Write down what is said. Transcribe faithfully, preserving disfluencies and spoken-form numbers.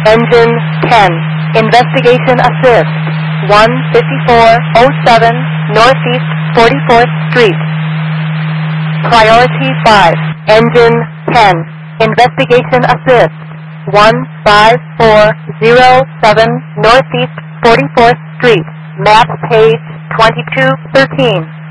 Engine ten, Investigation Assist, one fifty-four oh seven Northeast forty-fourth Street. Priority five, Engine ten, Investigation Assist, one five four oh seven Northeast forty-fourth Street, map page twenty-two thirteen.